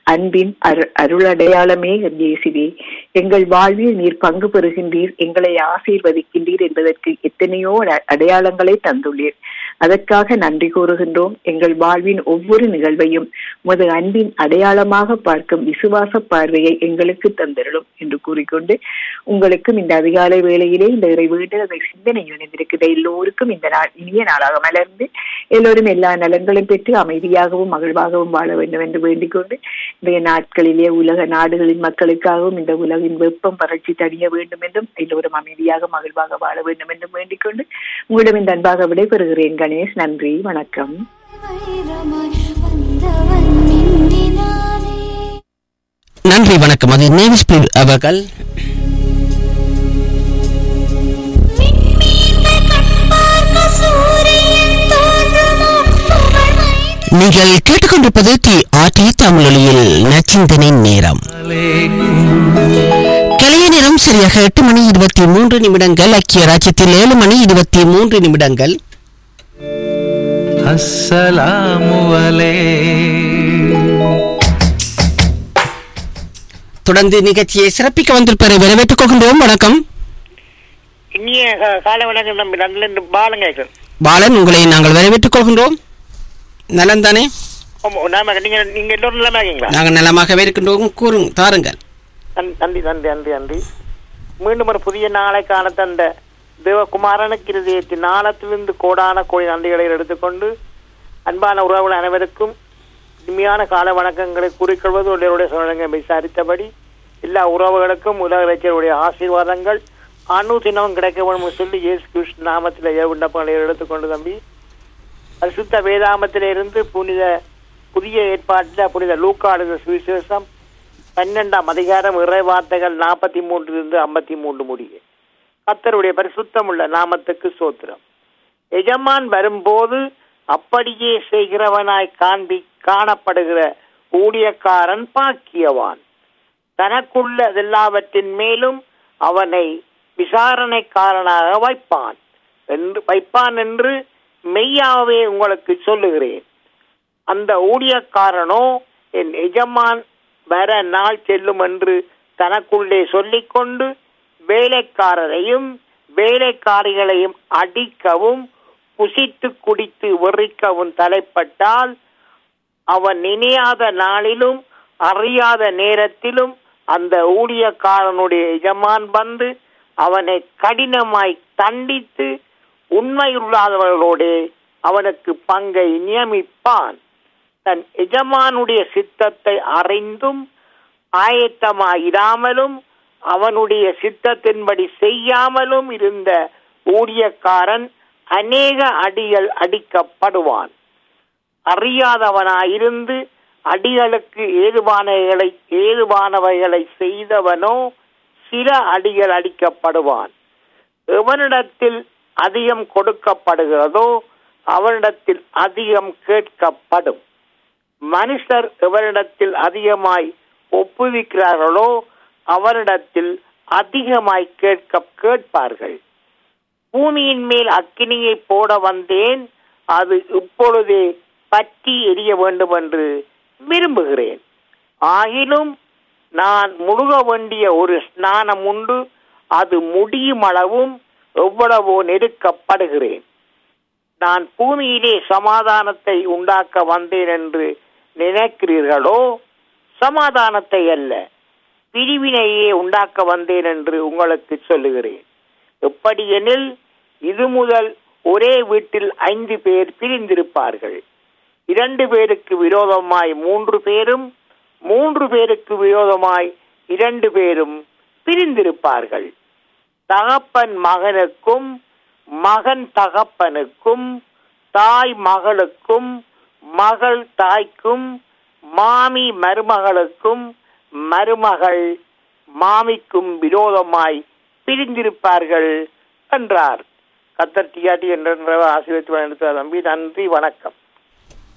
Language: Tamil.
அன்பின் அருளடையாளமே இயேசுவே. எங்கள் வாழ்வில் நீர் பங்கு பெறுகின்றீர், எங்களை ஆசீர்வதிக்கின்றீர் என்பதற்கு எத்தனையோ அடையாளங்களை தந்துள்ளீர். அதற்காக நன்றி கூறுகின்றோம். எங்கள் வாழ்வின் ஒவ்வொரு நிகழ்வையும் உமது அன்பின் அடையாளமாக பார்க்கும் விசுவாச பார்வையை எங்களுக்கு தந்திரலும் என்று கூறிக்கொண்டு, உங்களுக்கும் இந்த அதிகாலை வேளையிலே இந்த இறைவேண்டல் அந்த சிந்தனை இணைந்திருக்கிற எல்லோருக்கும் இந்த நாள் இனிய நாளாக மலர்ந்து எல்லோரும் எல்லா நலன்களும் பெற்று அமைதியாகவும் மகிழ்வாகவும் வாழ வேண்டும் என்று வேண்டிக் கொண்டு, இன்றைய நாட்களிலே உலக நாடுகளின் மக்களுக்காகவும் இந்த உலகின் வெப்பம் வறட்சி தணிய வேண்டும் என்றும் எல்லோரும் அமைதியாக மகிழ்வாக வாழ வேண்டும் என்றும் வேண்டிக் கொண்டு உங்களிடம் இந்த அன்பாக விடைபெறுகிறேன். கணேஷ், நன்றி, வணக்கம். நன்றி, வணக்கம். அது நேவிஸ்பீர் அவர்கள். நீங்கள் கேட்டுக்கொண்டிருப்பது TRT தமிழொலியில் நச்சிந்தனை நேரம். கலைய நேரம் சரியாக 8:23. ஐக்கிய ராஜ்யத்தில் 7:23. அஸ்ஸலாமு அலைக்கும். தொடர்ந்து நிகழ்ச்சியை சிறப்பிக்க வந்திருப்பதை வரவேற்றுக் கொள்கின்றோம். வணக்கம். இனிய காலை வணக்கம். நம்பி நல்ல பாலங்க பாலன், உங்களை நாங்கள் வரவேற்றுக் கொள்கின்றோம். நலம் தானே? நீங்க எல்லோரும் நலமா இருக்கீங்களா? நாங்கள் நலமாகவே இருக்கின்றோம். தாருங்கள். நன்றி நன்றி நன்றி நன்றி. மீண்டும் ஒரு புதிய நாளை காண தந்த தேவகுமாரனுக்கு இருதயத்தின் நாளத்திலிருந்து கோடான கோடி நன்றிகளை எடுத்துக்கொண்டு அன்பான உறவுகள் அனைவருக்கும் இனிமையான கால வணக்கங்களை கூறிக்கொள்வது உங்களுடைய சோழனை விசாரித்தபடி எல்லா உறவுகளுக்கும் உலக இளைஞருடைய ஆசீர்வாதங்கள் தினமும் கிடைக்க வேண்டும் சொல்லி இயேசு கிறிஸ்து நாமத்தில் விண்ணப்பங்களை எடுத்துக்கொண்டு தம்பி, பரிசுத்த வேதாமத்திலிருந்து புதிய ஏற்பாட்டில் புனித லூக்கா எழுதின சுவிசேஷம் 12ஆம் அதிகாரம் இறை வார்த்தைகள் 43 53 முடிய. கர்த்தருடைய பரிசுத்தம் உள்ள நாமத்துக்கு சோத்திரம். எஜமான் வரும்போது அப்படியே செய்கிறவனாய் காணப்படுகிற ஊழியக்காரன் பாக்கியவான். தனக்குள்ள எல்லாவற்றின் மேலும் அவனை விசாரணைக்காரனாக வைப்பான் என்று மெய்யாவே உங்களுக்கு சொல்லுகிறேன். அந்த ஊழியக்காரனோ என் எஜமான் வர நாள் செல்லும் என்று தனக்குள்ளே சொல்லிக்கொண்டு வேலைக்காரரையும் வேலைக்காரிகளையும் அடிக்கவும் புசித்து குடித்து வெறிக்கவும் தலைப்பட்டால் அவன் நினையாத நாளிலும் அறியாத நேரத்திலும் அந்த ஊழியக்காரனுடைய எஜமான் வந்து அவனை கடினமாய் தண்டித்து உண்மையுள்ளாதவர்களோடே அவனுக்கு பங்கை நியமிப்பான். தன் எஜமானுடைய சித்தத்தை அறிந்தும் ஆயத்தமாயிராமலும் அவனுடைய சித்தத்தின்படி செய்யாமலும் இருந்த ஊழியக்காரன் அநேக அடிகள் அடிக்கப்படுவான். அறியாதவனாயிருந்து அடிகளுக்கு ஏதுவானவைகளை செய்தவனோ சில அடிகள் அடிக்கப்படுவான். எவனிடத்தில் அதிகம் கொடுக்கப்படுகிறதோ அவனிடத்தில் அதிகம் கேட்கப்படும். மனுஷர் எவரிடத்தில் அதிகமாய் ஒப்புவிக்கிறார்களோ அவரிடத்தில் அதிகமாய் கேட்பார்கள். பூமியின் மேல் அக்கினியை போட வந்தேன், அது இப்பொழுதே பற்றி எரிய வேண்டும் என்று விரும்புகிறேன். ஆகிலும் நான் முழுக வேண்டிய ஒரு ஸ்நானம் உண்டு, அது முடியும் அளவும் எவ்வளவோ நெருக்கப்படுகிறேன். நான் பூமியிலே சமாதானத்தை உண்டாக்க வந்தேன் என்று நினைக்கிறீர்களோ? சமாதானத்தை அல்ல, பிரிவினையே உண்டாக்க வந்தேன் என்று உங்களுக்கு சொல்லுகிறேன். எப்படி எனில், இது முதல் ஒரே வீட்டில் 5 பேர் பிரிந்திருப்பார்கள். 2 பேருக்கு விரோதமாய் 3 பேரும், 3 பேருக்கு விரோதமாய் 2 பேரும் பிரிந்திருப்பார்கள். தகப்பன் மகனுக்கும், மகன் தகப்பனுக்கும், தாய் மகளுக்கும், மகள் தாய்க்கும், மாமி மருமகளுக்கும், மருமகள் மாமிக்கும் விரோதமாய் பிரிந்திருப்பார்கள் என்றார். கர்த்தர் TRT என்ற ஆசீர்வாதத்தை தம்பி. நன்றி, வணக்கம்.